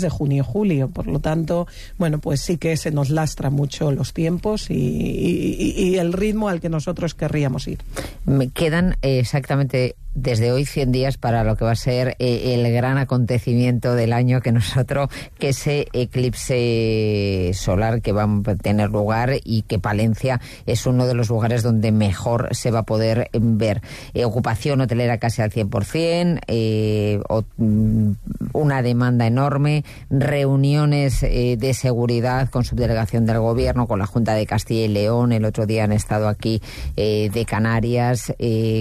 de junio, julio. Por lo tanto, bueno, pues sí que se nos lastra mucho los tiempos y el ritmo al que nosotros querríamos ir. Me quedan exactamente desde hoy 100 días para lo que va a ser el gran acontecimiento del año que ese eclipse solar que va a tener lugar, y que Palencia es uno de los lugares donde mejor se va a poder ver. Ocupación hotelera casi al 100%, una demanda enorme, reuniones de seguridad con subdelegación del gobierno, con la Junta de Castilla y León. El otro día han estado aquí de Canarias.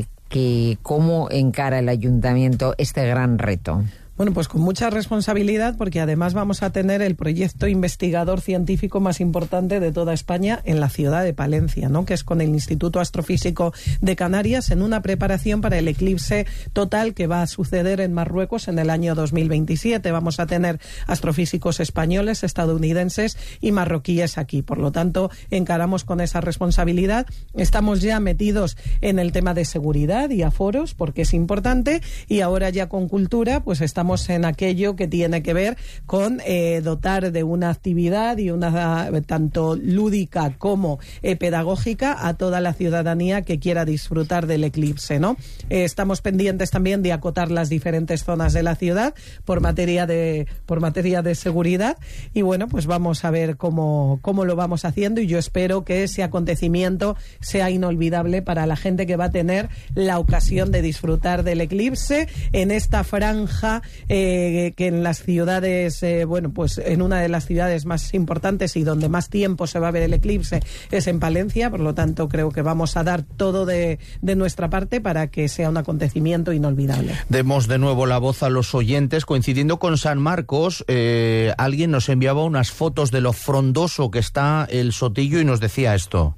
¿Cómo encara el ayuntamiento este gran reto? Bueno, pues con mucha responsabilidad, porque además vamos a tener el proyecto investigador científico más importante de toda España en la ciudad de Palencia, ¿no? Que es con el Instituto Astrofísico de Canarias, en una preparación para el eclipse total que va a suceder en Marruecos en el año 2027. Vamos a tener astrofísicos españoles, estadounidenses y marroquíes aquí. Por lo tanto, encaramos con esa responsabilidad. Estamos ya metidos en el tema de seguridad y aforos, porque es importante, y ahora ya con cultura, pues estamos en aquello que tiene que ver con dotar de una actividad y una tanto lúdica como pedagógica a toda la ciudadanía que quiera disfrutar del eclipse, ¿no? Estamos pendientes también de acotar las diferentes zonas de la ciudad por materia de seguridad, y bueno, pues vamos a ver cómo lo vamos haciendo, y yo espero que ese acontecimiento sea inolvidable para la gente que va a tener la ocasión de disfrutar del eclipse en esta franja que en las ciudades, bueno, pues en una de las ciudades más importantes y donde más tiempo se va a ver el eclipse es en Palencia. Por lo tanto, creo que vamos a dar todo de nuestra parte para que sea un acontecimiento inolvidable. Demos de nuevo la voz a los oyentes. Coincidiendo con San Marcos, alguien nos enviaba unas fotos de lo frondoso que está el Sotillo y nos decía esto.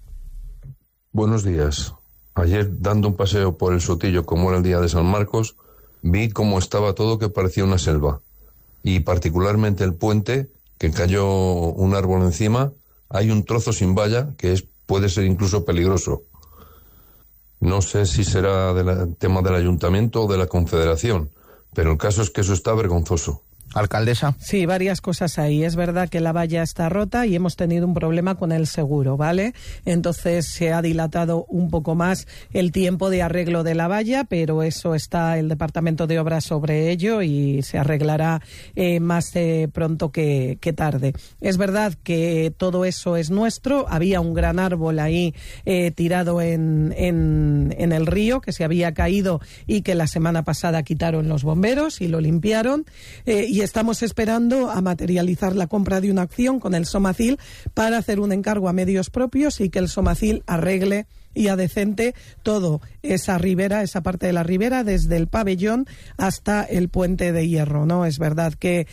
Buenos días. Ayer, dando un paseo por el Sotillo, como era el día de San Marcos, vi cómo estaba todo, que parecía una selva. Y particularmente el puente, que cayó un árbol encima, hay un trozo sin valla que puede ser incluso peligroso. No sé si será tema del ayuntamiento o de la Confederación, pero el caso es que eso está vergonzoso. Alcaldesa. Sí, varias cosas ahí. Es verdad que la valla está rota y hemos tenido un problema con el seguro, ¿vale? Entonces se ha dilatado un poco más el tiempo de arreglo de la valla, pero eso está el Departamento de Obras sobre ello y se arreglará más pronto que tarde. Es verdad que todo eso es nuestro. Había un gran árbol ahí tirado en el río que se había caído y que la semana pasada quitaron los bomberos y lo limpiaron, y estamos esperando a materializar la compra de una acción con el Somacil para hacer un encargo a medios propios y que el Somacil arregle y adecente todo esa ribera, esa parte de la ribera, desde el pabellón hasta el puente de hierro, ¿no? Es verdad que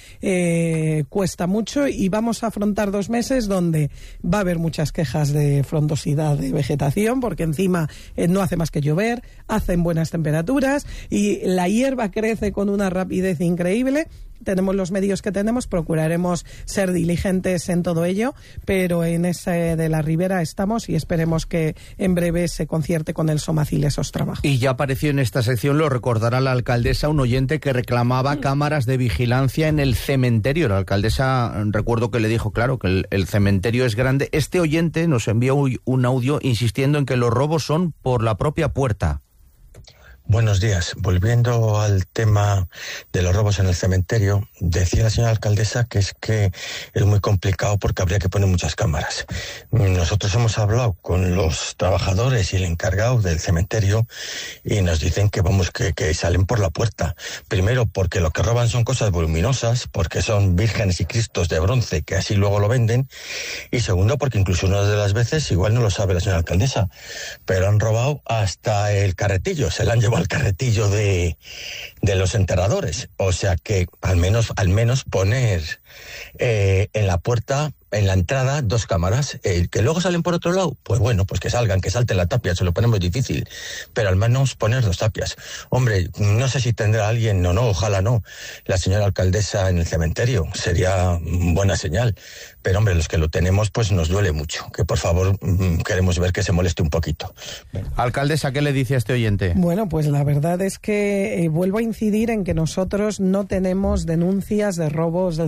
cuesta mucho y vamos a afrontar 2 meses donde va a haber muchas quejas de frondosidad de vegetación, porque encima no hace más que llover, hacen buenas temperaturas y la hierba crece con una rapidez increíble. Tenemos los medios que tenemos, procuraremos ser diligentes en todo ello, pero en ese de la ribera estamos y esperemos que en breve se concierte con el Somacil esos trabajos. Y ya apareció en esta sección, lo recordará la alcaldesa, un oyente que reclamaba cámaras de vigilancia en el cementerio. La alcaldesa, recuerdo que le dijo, claro, que el cementerio es grande. Este oyente nos envió un audio insistiendo en que los robos son por la propia puerta. Buenos días. Volviendo al tema de los robos en el cementerio, decía la señora alcaldesa que es muy complicado porque habría que poner muchas cámaras. Nosotros hemos hablado con los trabajadores y el encargado del cementerio y nos dicen que salen por la puerta. Primero, porque lo que roban son cosas voluminosas, porque son vírgenes y cristos de bronce, que así luego lo venden. Y segundo, porque incluso una de las veces, igual no lo sabe la señora alcaldesa, pero han robado hasta el carretillo, se le han llevado al carretillo de los enterradores. O sea que al menos poner en la puerta en la entrada 2 cámaras, que luego salen por otro lado, pues bueno, pues que salgan, que salten la tapia, se lo ponemos difícil, pero al menos poner 2 tapias. Hombre, no sé si tendrá alguien o no, ojalá no, la señora alcaldesa en el cementerio, sería buena señal, pero hombre, los que lo tenemos pues nos duele mucho, que por favor queremos ver que se moleste un poquito. Alcaldesa, ¿qué le dice a este oyente? Bueno, pues la verdad es que vuelvo a incidir en que nosotros no tenemos denuncias de robos del